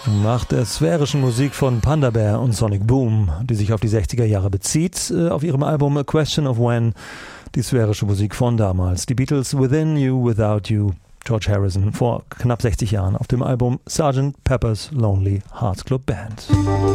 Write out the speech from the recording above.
Nach der sphärischen Musik von Panda Bear und Sonic Boom, die sich auf die 60er Jahre bezieht, auf ihrem Album A Question of When, die sphärische Musik von damals. Die Beatles Within You, Without You, George Harrison vor knapp 60 Jahren auf dem Album Sgt. Pepper's Lonely Hearts Club Band.